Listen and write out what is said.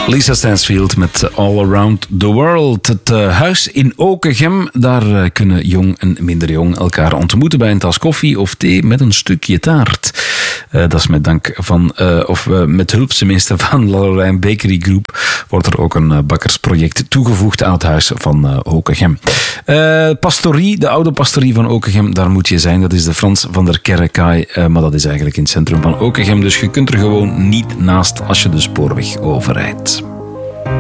Lisa Stansfield met All Around the World. Het huis in Okegem, daar kunnen jong en minder jong elkaar ontmoeten bij een tas koffie of thee met een stukje taart. Dat is met dank van, met hulp tenminste van Lorraine Bakery Group, wordt er ook een bakkersproject toegevoegd aan het huis van Okegem. Pastorie, de oude pastorie van Okegem, daar moet je zijn. Dat is de Frans van der Kerkkaai, maar dat is eigenlijk in het centrum van Okegem. Dus je kunt er gewoon niet naast als je de spoorweg overrijdt.